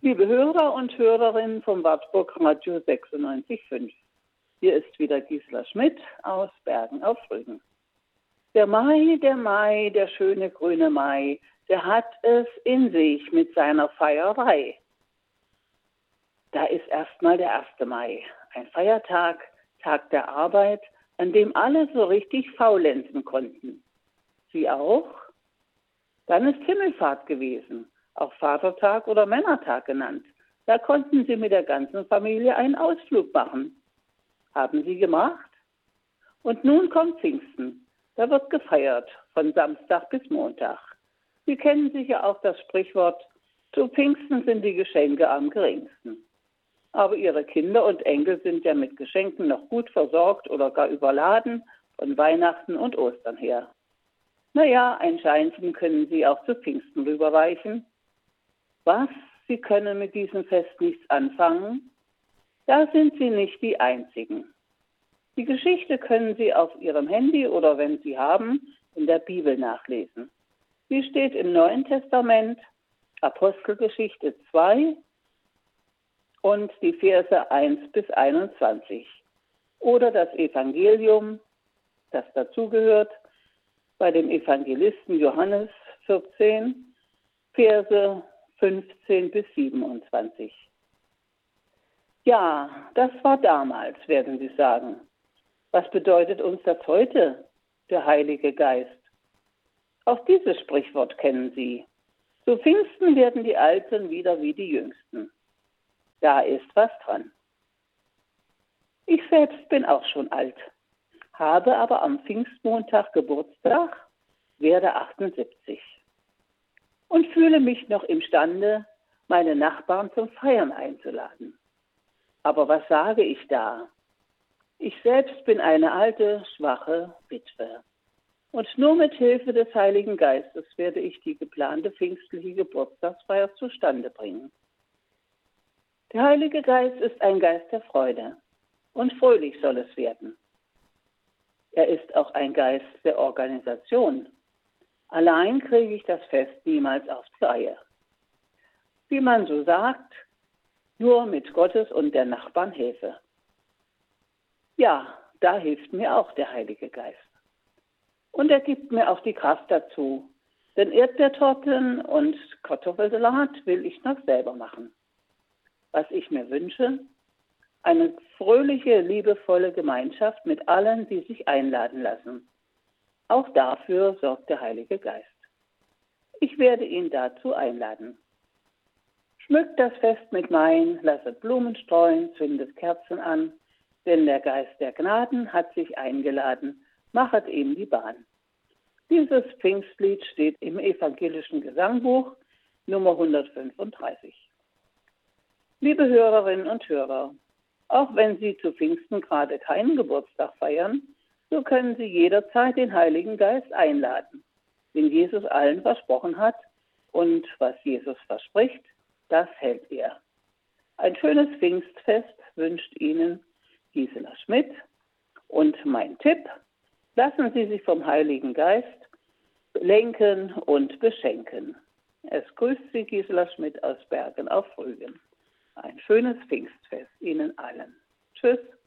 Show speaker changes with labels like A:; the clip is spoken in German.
A: Liebe Hörer und Hörerinnen vom Wartburg Radio 96.5. Hier ist wieder Gisela Schmidt aus Bergen auf Rügen. Der Mai, der schöne grüne Mai, der hat es in sich mit seiner Feierei. Da ist erstmal der 1. Mai, ein Feiertag, Tag der Arbeit, an dem alle so richtig faulenzen konnten. Sie auch? Dann ist Himmelfahrt gewesen, auch Vatertag oder Männertag genannt. Da konnten Sie mit der ganzen Familie einen Ausflug machen. Haben Sie gemacht? Und nun kommt Pfingsten. Da wird gefeiert, von Samstag bis Montag. Sie kennen sicher auch das Sprichwort, zu Pfingsten sind die Geschenke am geringsten. Aber Ihre Kinder und Enkel sind ja mit Geschenken noch gut versorgt oder gar überladen von Weihnachten und Ostern her. Naja, ein Scheinchen können Sie auch zu Pfingsten rüberreichen. Was? Sie können mit diesem Fest nichts anfangen? Da sind Sie nicht die Einzigen. Die Geschichte können Sie auf Ihrem Handy oder, wenn Sie haben, in der Bibel nachlesen. Sie steht im Neuen Testament, Apostelgeschichte 2 und die Verse 1 bis 21. Oder das Evangelium, das dazugehört, bei dem Evangelisten Johannes 14, Verse 15 bis 27. Ja, das war damals, werden Sie sagen. Was bedeutet uns das heute, der Heilige Geist? Auch dieses Sprichwort kennen Sie. Zu Pfingsten werden die Alten wieder wie die Jüngsten. Da ist was dran. Ich selbst bin auch schon alt, habe aber am Pfingstmontag Geburtstag, werde 78 und fühle mich noch imstande, meine Nachbarn zum Feiern einzuladen. Aber was sage ich da? Ich selbst bin eine alte, schwache Witwe. Und nur mit Hilfe des Heiligen Geistes werde ich die geplante pfingstliche Geburtstagsfeier zustande bringen. Der Heilige Geist ist ein Geist der Freude und fröhlich soll es werden. Er ist auch ein Geist der Organisation. Allein kriege ich das Fest niemals auf die Reihe. Wie man so sagt, nur mit Gottes und der Nachbarn Hilfe. Ja, da hilft mir auch der Heilige Geist. Und er gibt mir auch die Kraft dazu, denn Erdbeertorten und Kartoffelsalat will ich noch selber machen. Was ich mir wünsche, eine fröhliche, liebevolle Gemeinschaft mit allen, die sich einladen lassen. Auch dafür sorgt der Heilige Geist. Ich werde ihn dazu einladen. Schmückt das Fest mit Wein, lasset Blumen streuen, zündet Kerzen an, denn der Geist der Gnaden hat sich eingeladen, machet ihm die Bahn. Dieses Pfingstlied steht im evangelischen Gesangbuch Nummer 135. Liebe Hörerinnen und Hörer, auch wenn Sie zu Pfingsten gerade keinen Geburtstag feiern, so können Sie jederzeit den Heiligen Geist einladen, den Jesus allen versprochen hat. Und was Jesus verspricht, das hält er. Ein schönes Pfingstfest wünscht Ihnen Gisela Schmidt. Und mein Tipp, lassen Sie sich vom Heiligen Geist lenken und beschenken. Es grüßt Sie Gisela Schmidt aus Bergen auf Rügen. Ein schönes Pfingstfest Ihnen allen. Tschüss.